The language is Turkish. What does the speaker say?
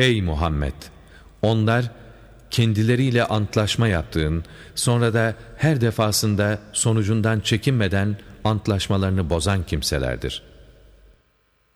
Ey Muhammed! Onlar kendileriyle antlaşma yaptığın, sonra da her defasında sonucundan çekinmeden antlaşmalarını bozan kimselerdir.